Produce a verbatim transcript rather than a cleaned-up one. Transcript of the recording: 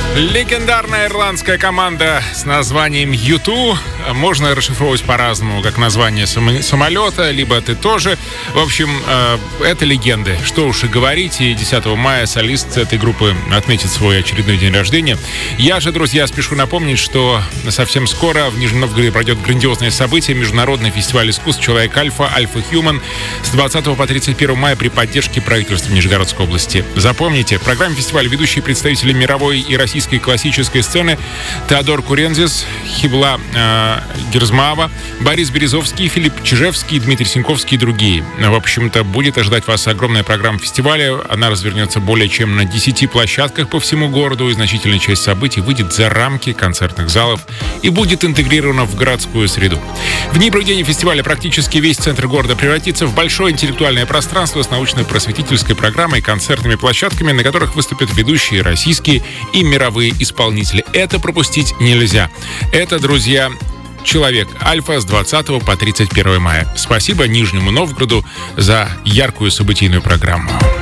Легендарная ирландская команда с названием ю ту можно расшифровывать по-разному, как название самолета, либо «ты тоже». В общем, это легенды. Что уж и говорить, и десятого мая солист этой группы отметит свой очередной день рождения. Я же, друзья, спешу напомнить, что совсем скоро в Нижнем Новгороде пройдет грандиозное событие — Международный фестиваль искусств «Человек Альфа» Альфа Хьюман с двадцатого по тридцать первое мая при поддержке правительства Нижегородской области. Запомните, в программе фестиваля ведущие представители мировой и российской классической сцены Теодор Курензис, Хибла э, Герзмава, Борис Березовский, Филипп Чижевский, Дмитрий Синьковский и другие. В общем-то, будет ожидать вас огромная программа фестиваля. Она развернется более чем на десяти площадках по всему городу, и значительная часть событий выйдет за рамки концертных залов и будет интегрирована в городскую среду. В дни проведения фестиваля практически весь центр города превратится в большое интеллектуальное пространство с научно-просветительской программой и концертными площадками, на которых выступят ведущие российские и мировые исполнители. Это пропустить нельзя. Это, друзья, «Человек Альфа» с двадцатого по тридцать первое мая. Спасибо Нижнему Новгороду за яркую событийную программу.